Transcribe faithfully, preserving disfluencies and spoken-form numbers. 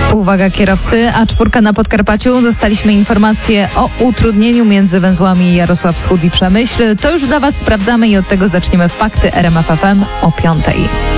Uwaga kierowcy, A cztery na Podkarpaciu. Dostaliśmy informację o utrudnieniu między węzłami Jarosław Wschód i Przemyśl. To już dla Was sprawdzamy i od tego zaczniemy Fakty R M F F M o piątej.